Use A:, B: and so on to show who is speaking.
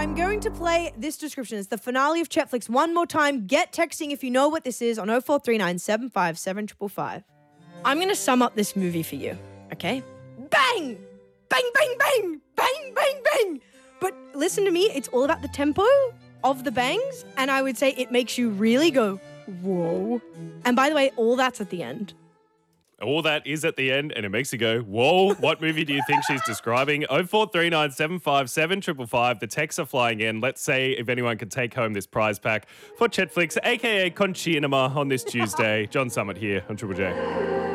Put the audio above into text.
A: I'm going to play this description. It's the finale of Chetflix one more time. Get texting if you know what this is on 0439 757 555. I'm going to sum up this movie for you, okay? Bang! Bang, bang, bang! Bang, bang, bang! But listen to me, it's all about the tempo of the bangs, and I would say it makes you really go, whoa. And by the way, all that's at the end.
B: All that is at the end, and it makes you go, whoa, what movie do you think she's describing? 0439 757 555. The texts are flying in. Let's say if anyone can take home this prize pack for Chetflix, a.k.a. Conchianima on this Tuesday. John Summit here on Triple J.